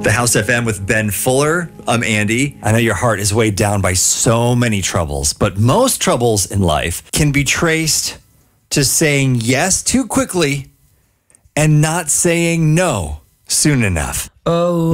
The House FM with Ben Fuller. I'm Andy. I know your heart is weighed down by so many troubles, but most troubles in life can be traced to saying yes too quickly and not saying no soon enough. Oh.